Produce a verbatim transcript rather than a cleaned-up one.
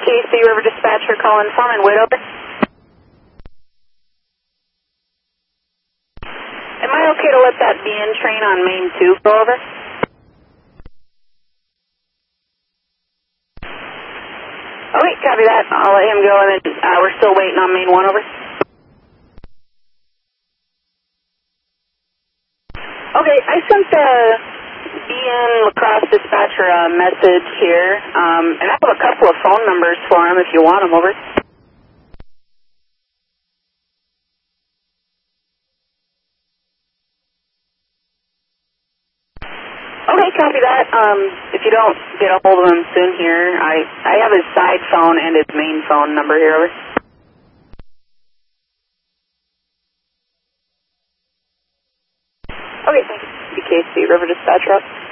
C River Dispatcher calling Foreman Witt, over. Am I okay to let that B N train on main two go over? Okay, copy that. I'll let him go, and then uh, we're still waiting on main one, over. Okay, I sent the B N Lacrosse Dispatcher a message here, um, and I have a couple of phone numbers for him if you want them, over. Okay, copy that. Um, if you don't get a hold of him soon here, I, I have his side phone and his main phone number here, over. Okay, thanks. B K C River Dispatcher up.